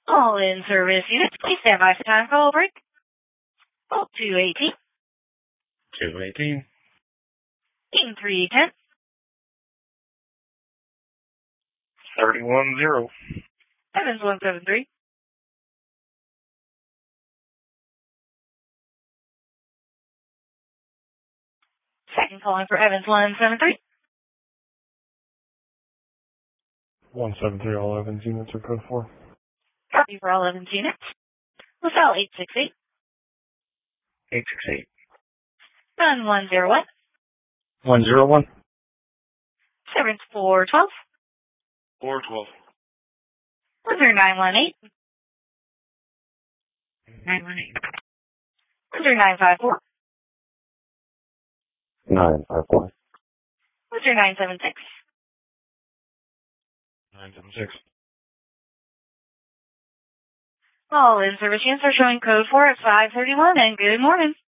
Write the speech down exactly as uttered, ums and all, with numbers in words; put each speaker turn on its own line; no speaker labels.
All in service units, please stand by for time call break. Oh, two eighteen.
two eighteen.
King three ten.
thirty-one zero.
Evans one seven three. Second calling for Evans one seven three.
one seven three, all Evans units are code four.
Copy for all Evans units. LaSalle eight six eight.
eight six eight.
Run one zero one.
one zero one.
Severance four twelve.
four twelve.
Windsor nine one eight.
nine one eight.
Windsor nine five four.
nine five four.
Windsor nine seven six.
nine seven six.
All in service units are showing code four at five thirty-one, and good morning.